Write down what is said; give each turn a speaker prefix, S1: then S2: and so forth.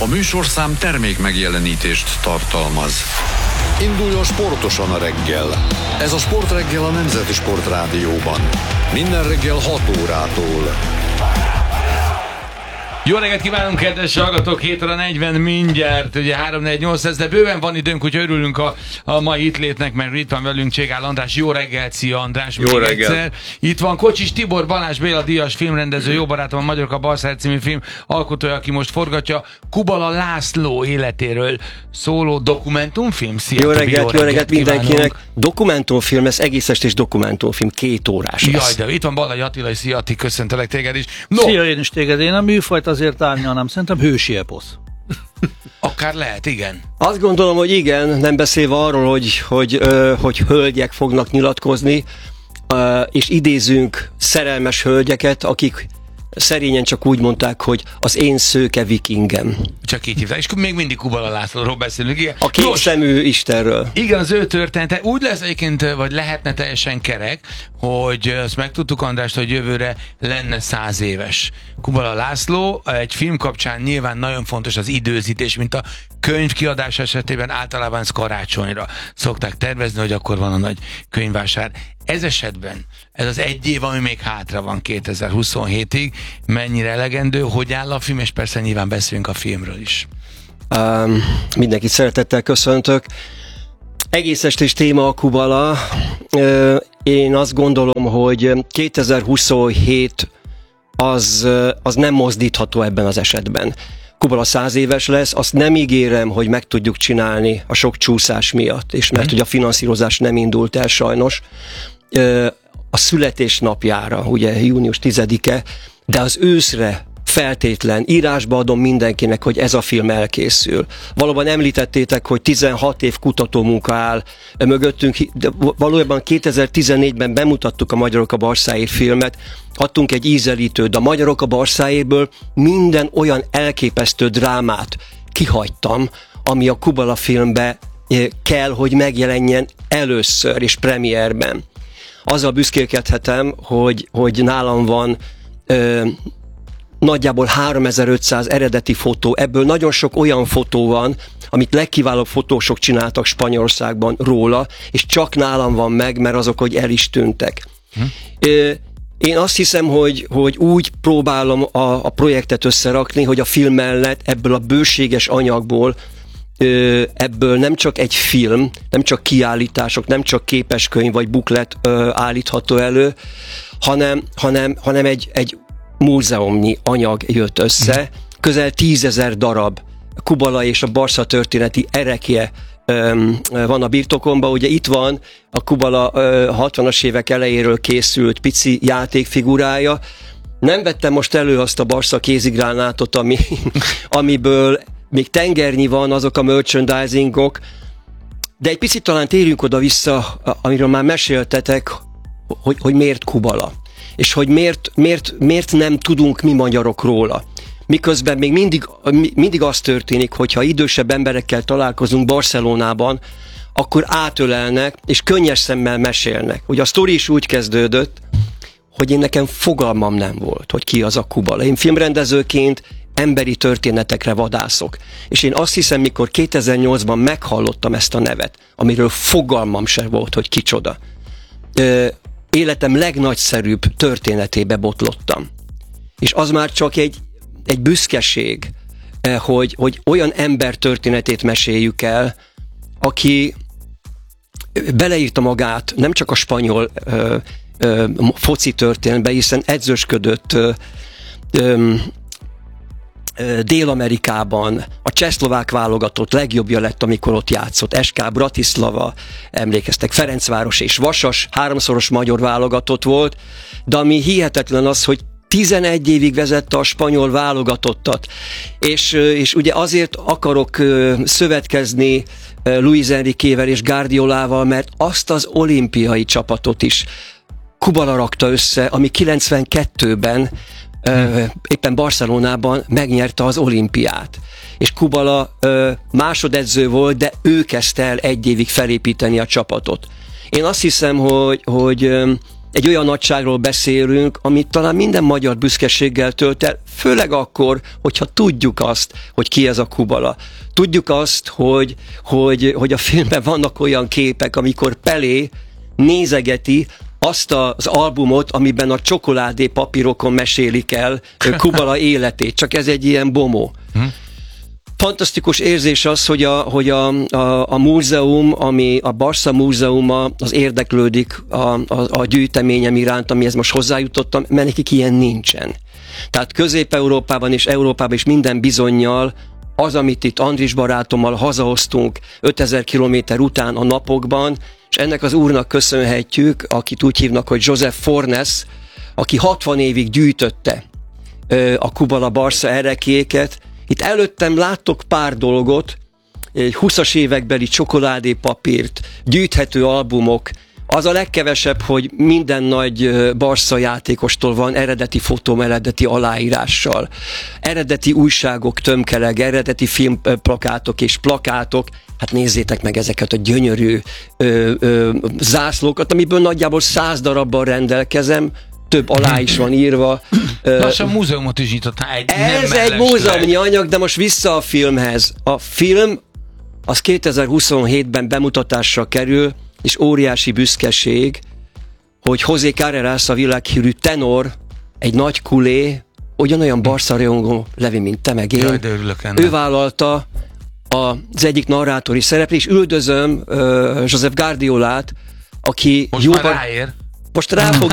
S1: műsorszám termék megjelenítést tartalmaz. Induljon sportosan a reggel. Ez a Sportreggel a Nemzeti Sportrádióban. Minden reggel 6 órától.
S2: Jó reggelt kívánunk, kedves hallgatók! 7 óra 40 mindjárt, ugye 3-4-8 lesz, de bőven van időnk, úgyhogy örülünk a mai itt létnek, mert itt van velünk Cségál András. Jó reggelt, szia András!
S3: Jó reggelt!
S2: Egyszer. Itt van Kocsis Tibor, Balázs Béla díjas filmrendező, jó barátom, a Magyarok a Barszáj című film alkotója, aki most forgatja Kubala László életéről szóló dokumentumfilm. Szia,
S3: jó reggelt mindenkinek!
S2: Kívánunk.
S3: Dokumentumfilm, ez egész estés dokumentumfilm, 2 órás lesz.
S2: Jaj, de itt van Ballai Attila, és szia Atti, köszöntelek téged is. No.
S4: Szia, én is téged, én a műfajt azért árnyalnám, szerintem hősi eposz.
S2: Akár lehet, igen.
S3: Azt gondolom, hogy igen, nem beszélve arról, hogy hölgyek fognak nyilatkozni, és idézünk szerelmes hölgyeket, akik szerényen csak úgy mondták, hogy az én szőke vikingem.
S2: Csak így hívták. És még mindig Kubala Lászlóról beszélünk. Igen.
S3: A kékszemű istenről.
S2: Igen, az ő története úgy lesz egyébként, vagy lehetne teljesen kerek, hogy azt megtudtuk, András, hogy jövőre lenne 100 éves Kubala László. Egy film kapcsán nyilván nagyon fontos az időzítés, mint a könyv kiadás esetében általában ez karácsonyra szokták tervezni, hogy akkor van a nagy könyvvásár. Ez esetben, ez az egy év, ami még hátra van 2027-ig, mennyire elegendő, hogy áll a film, és persze nyilván beszélünk a filmről is.
S3: Mindenkit szeretettel köszöntök. Egész estés téma a Kubala. Én azt gondolom, hogy 2027 az nem mozdítható ebben az esetben. Kubala 100 éves lesz, azt nem ígérem, hogy meg tudjuk csinálni a sok csúszás miatt, és mert hogy a finanszírozás nem indult el sajnos. A születésnapjára, ugye június 10-e, de az őszre feltétlen írásba adom mindenkinek, hogy ez a film elkészül. Valóban említettétek, hogy 16 év kutatómunka áll mögöttünk, de valójában 2014-ben bemutattuk a Magyarok a Barszájért filmet, adtunk egy ízelítőt, de a Magyarok a Barszájérből minden olyan elképesztő drámát kihagytam, ami a Kubala filmbe kell, hogy megjelenjen először és premierben. Azzal büszkélkedhetem, hogy nálam van nagyjából 3500 eredeti fotó, ebből nagyon sok olyan fotó van, amit legkiválóbb fotósok csináltak Spanyolországban róla, és csak nálam van meg, mert azok, hogy el is tűntek. Én azt hiszem, hogy úgy próbálom a projektet összerakni, hogy a film mellett ebből a bőséges anyagból ebből nem csak egy film, nem csak kiállítások, nem csak képeskönyv vagy buklet állítható elő, hanem egy múzeumnyi anyag jött össze. Közel 10 000 darab Kubala és a Barca történeti erekje van a birtokomban. Ugye itt van a Kubala 60-as évek elejéről készült pici játékfigurája. Nem vettem most elő azt a Barca kézigránátot, amiből még tengernyi van, azok a merchandisingok, de egy picit talán térjünk oda-vissza, amiről már meséltetek, hogy miért Kubala, és hogy miért nem tudunk mi magyarok róla. Miközben még mindig az történik, hogyha idősebb emberekkel találkozunk Barcelonában, akkor átölelnek, és könnyes szemmel mesélnek. Ugye a sztori is úgy kezdődött, hogy nekem fogalmam nem volt, hogy ki az a Kubala. Én filmrendezőként emberi történetekre vadászok. És én azt hiszem, mikor 2008-ban meghallottam ezt a nevet, amiről fogalmam sem volt, hogy kicsoda, életem legnagyszerűbb történetébe botlottam. És az már csak egy büszkeség, hogy olyan ember történetét meséljük el, aki beleírta magát nem csak a spanyol foci történetbe, hiszen edzősködött Dél-Amerikában, a csehszlovák válogatott legjobbja lett, amikor ott játszott. SK Bratislava, emlékeztek, Ferencváros és Vasas, 3-szoros magyar válogatott volt, de ami hihetetlen az, hogy 11 évig vezette a spanyol válogatottat, és ugye azért akarok szövetkezni Luis Enriquével és Guardiolával, mert azt az olimpiai csapatot is Kubala rakta össze, ami 92-ben éppen Barcelonában megnyerte az olimpiát. És Kubala másodedző volt, de ő kezdte el 1 évig felépíteni a csapatot. Én azt hiszem, hogy egy olyan nagyságról beszélünk, amit talán minden magyar büszkeséggel tölt el, főleg akkor, hogyha tudjuk azt, hogy ki ez a Kubala. Tudjuk azt, hogy a filmben vannak olyan képek, amikor Pelé nézegeti azt az albumot, amiben a csokoládé papírokon mesélik el Kubala életét. Csak ez egy ilyen bomó. Fantasztikus érzés az, hogy a múzeum, ami a Barca múzeuma, az érdeklődik a gyűjteményem iránt, amihez most hozzájutottam, mert nekik ilyen nincsen. Tehát Közép-Európában és Európában is minden bizonnyal az, amit itt Andris barátommal hazahoztunk 5000 kilométer után a napokban, és ennek az úrnak köszönhetjük, akit úgy hívnak, hogy Joseph Fornes, aki 60 évig gyűjtötte a Kubala Barca erekéket. Itt előttem láttok pár dolgot, egy 20-as évekbeli csokoládépapírt, gyűjthető albumok. Az a legkevesebb, hogy minden nagy Barca játékostól van eredeti fotóm, eredeti aláírással. Eredeti újságok tömkeleg, eredeti filmplakátok és plakátok. Hát nézzétek meg ezeket a gyönyörű zászlókat, amiből nagyjából 100 darabban rendelkezem, több alá is van írva.
S2: Lassan múzeumot is nyitottál.
S3: Ez egy múzeumnyi anyag, de most vissza a filmhez. A film az 2027-ben bemutatásra kerül, és óriási büszkeség, hogy José Carreras, a világhírű tenor, egy nagy kulé, ugyanolyan Barca rajongó Levi, mint te meg én.
S2: Jaj, de örülök ennek.
S3: Ő vállalta az egyik narrátori szereplést, és üldözöm Josep Guardiolát, aki
S2: most jóban... már ráér.
S3: Most rá fog